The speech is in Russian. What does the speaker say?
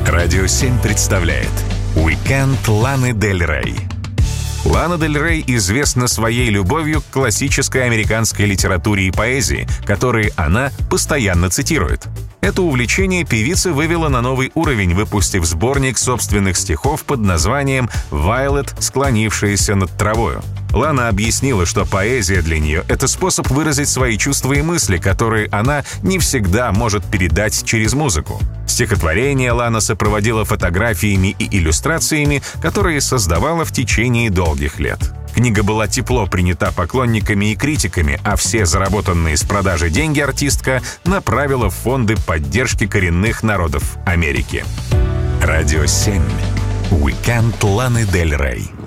Радио 7 представляет «Уикенд Ланы Дель Рей». Лана Дель Рей известна своей любовью к классической американской литературе и поэзии, которые она постоянно цитирует. Это увлечение певица вывела на новый уровень, выпустив сборник собственных стихов под названием «Вайлет, склонившаяся над травою». Лана объяснила, что поэзия для нее — это способ выразить свои чувства и мысли, которые она не всегда может передать через музыку. Стихотворение Лана сопроводила фотографиями и иллюстрациями, которые создавала в течение долгих лет. Книга была тепло принята поклонниками и критиками, а все заработанные с продажи деньги артистка направила в фонды поддержки коренных народов Америки. Радио 7. Уикенд Ланы Дель Рей.